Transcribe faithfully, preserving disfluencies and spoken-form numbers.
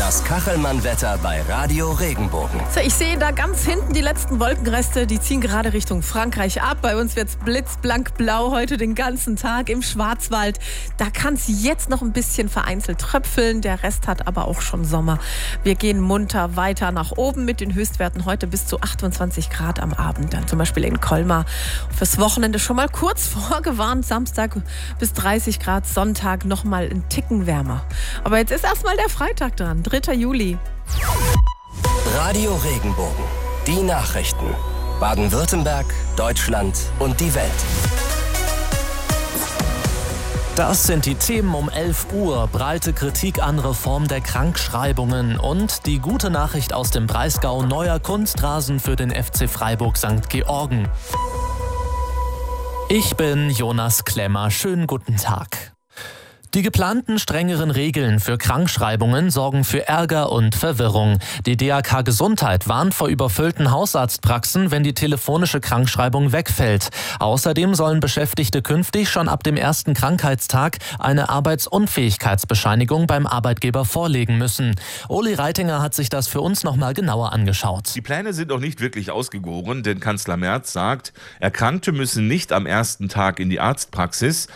Das Kachelmann-Wetter bei Radio Regenbogen. So, ich sehe da ganz hinten die letzten Wolkenreste, die ziehen gerade Richtung Frankreich ab. Bei uns wird's blitzblank blau heute den ganzen Tag im Schwarzwald. Da kann es jetzt noch ein bisschen vereinzelt tröpfeln, der Rest hat aber auch schon Sommer. Wir gehen munter weiter nach oben mit den Höchstwerten heute bis zu achtundzwanzig Grad am Abend. Dann zum Beispiel in Colmar. Fürs Wochenende schon mal kurz vorgewarnt, Samstag bis dreißig Grad, Sonntag noch mal ein Ticken wärmer. Aber jetzt ist erstmal der Freitag dran, dritter Juli. Radio Regenbogen. Die Nachrichten. Baden-Württemberg, Deutschland und die Welt. Das sind die Themen um elf Uhr. Breite Kritik an Reform der Krankschreibungen und die gute Nachricht aus dem Breisgau: neuer Kunstrasen für den F C Freiburg Sankt Georgen. Ich bin Jonas Klemmer. Schönen guten Tag. Die geplanten strengeren Regeln für Krankschreibungen sorgen für Ärger und Verwirrung. Die D A K Gesundheit warnt vor überfüllten Hausarztpraxen, wenn die telefonische Krankschreibung wegfällt. Außerdem sollen Beschäftigte künftig schon ab dem ersten Krankheitstag eine Arbeitsunfähigkeitsbescheinigung beim Arbeitgeber vorlegen müssen. Uli Reitinger hat sich das für uns noch mal genauer angeschaut. Die Pläne sind noch nicht wirklich ausgegoren, denn Kanzler Merz sagt, Erkrankte müssen nicht am ersten Tag in die Arztpraxis,